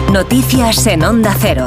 Noticias en Onda Cero.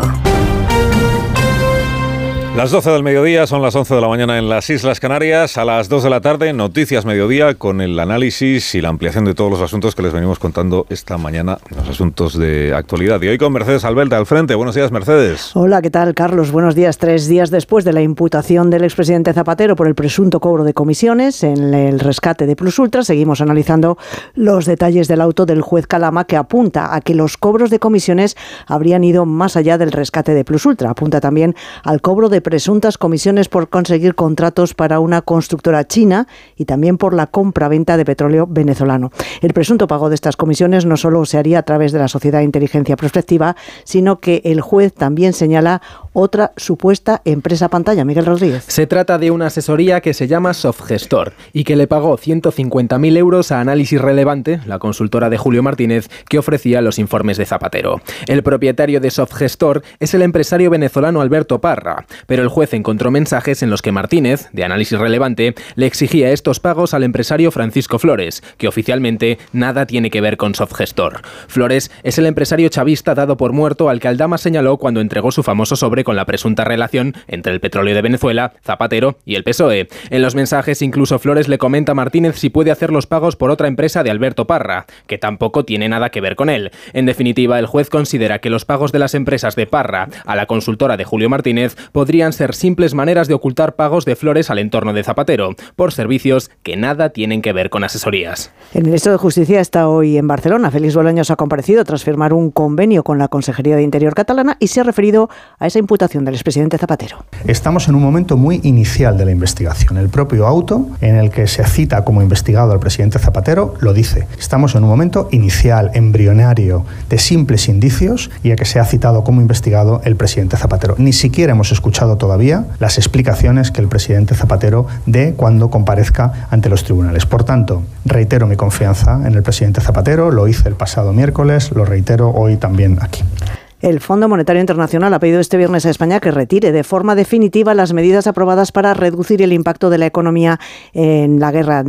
Las 12 del mediodía, son las 11 de la mañana en las Islas Canarias. A las 2 de la tarde, Noticias Mediodía, con el análisis y la ampliación de todos los asuntos que les venimos contando esta mañana, los asuntos de actualidad. Y hoy con Mercedes Albelda al frente. Buenos días, Mercedes. Hola, ¿qué tal, Carlos? Buenos días. 3 días después de la imputación del expresidente Zapatero por el presunto cobro de comisiones en el rescate de Plus Ultra, seguimos analizando los detalles del auto del juez Calama, que apunta a que los cobros de comisiones habrían ido más allá del rescate de Plus Ultra. Apunta también al cobro de presuntas comisiones por conseguir contratos para una constructora china y también por la compra-venta de petróleo venezolano. El presunto pago de estas comisiones no solo se haría a través de la Sociedad de Inteligencia Prospectiva, sino que el juez también señala otra supuesta empresa pantalla. Miguel Rodríguez. Se trata de una asesoría que se llama Softgestor y que le pagó 150.000 euros a Análisis Relevante, la consultora de Julio Martínez, que ofrecía los informes de Zapatero. El propietario de Softgestor es el empresario venezolano Alberto Parra, pero el juez encontró mensajes en los que Martínez, de Análisis Relevante, le exigía estos pagos al empresario Francisco Flores, que oficialmente nada tiene que ver con Softgestor. Flores es el empresario chavista dado por muerto al que Aldama señaló cuando entregó su famoso sobre con la presunta relación entre el petróleo de Venezuela, Zapatero y el PSOE. En los mensajes incluso Flores le comenta a Martínez si puede hacer los pagos por otra empresa de Alberto Parra, que tampoco tiene nada que ver con él. En definitiva, el juez considera que los pagos de las empresas de Parra a la consultora de Julio Martínez podrían ser simples maneras de ocultar pagos de Flores al entorno de Zapatero, por servicios que nada tienen que ver con asesorías. El ministro de Justicia está hoy en Barcelona. Félix Bolaños ha comparecido tras firmar un convenio con la Consejería de Interior catalana y se ha referido a esa imputación del expresidente Zapatero. Estamos en un momento muy inicial de la investigación. El propio auto en el que se cita como investigado al presidente Zapatero lo dice. Estamos en un momento inicial, embrionario, de simples indicios y a que se ha citado como investigado el presidente Zapatero. Ni siquiera hemos escuchado todavía las explicaciones que el presidente Zapatero dé cuando comparezca ante los tribunales. Por tanto, reitero mi confianza en el presidente Zapatero, lo hice el pasado miércoles, lo reitero hoy también aquí. El Fondo Monetario Internacional ha pedido este viernes a España que retire de forma definitiva las medidas aprobadas para reducir el impacto de la economía en la guerra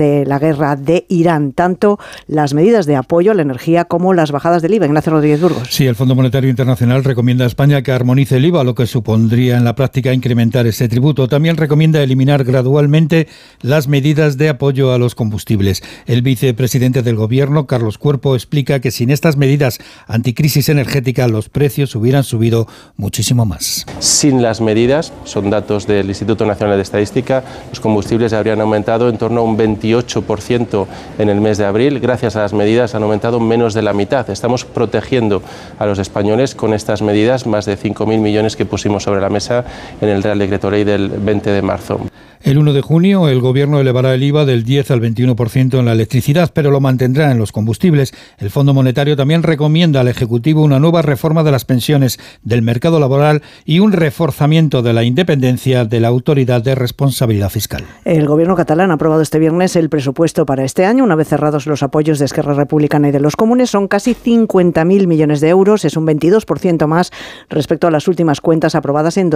de Irán, tanto las medidas de apoyo a la energía como las bajadas del IVA. Ignacio Rodríguez Burgos. Sí, el Fondo Monetario Internacional recomienda a España que armonice el IVA, lo que supondría en la práctica incrementar ese tributo. También recomienda eliminar gradualmente las medidas de apoyo a los combustibles. El vicepresidente del Gobierno, Carlos Cuerpo, explica que sin estas medidas anticrisis energética los precios hubieran subido muchísimo más. Sin las medidas, son datos del Instituto Nacional de Estadística, los combustibles habrían aumentado en torno a un 28% en el mes de abril. Gracias a las medidas han aumentado menos de la mitad. Estamos protegiendo a los españoles con estas medidas, más de 5.000 millones que pusimos sobre la mesa en el Real Decreto Ley del 20 de marzo. El 1 de junio el Gobierno elevará el IVA del 10 al 21% en la electricidad, pero lo mantendrá en los combustibles. El Fondo Monetario también recomienda al Ejecutivo una nueva reforma de las pensiones, del mercado laboral y un reforzamiento de la independencia de la Autoridad de Responsabilidad Fiscal. El Gobierno catalán ha aprobado este viernes el presupuesto para este año. Una vez cerrados los apoyos de Esquerra Republicana y de los comunes, son casi 50.000 millones de euros. Es un 22% más respecto a las últimas cuentas aprobadas en